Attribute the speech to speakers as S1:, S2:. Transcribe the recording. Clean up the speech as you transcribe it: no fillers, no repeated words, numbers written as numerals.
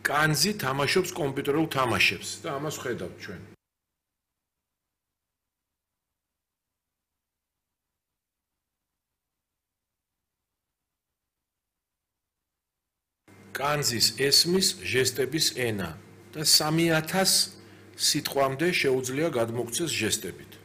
S1: კანძი თამაშობს კომპიუტერულ თამაშებს და ამას ხედავთ ჩვენ. კანძის ესმის ჟესტების ენა და 3000 სიტყვამდე შეუძლია გადმოგვცეს ჟესტებით.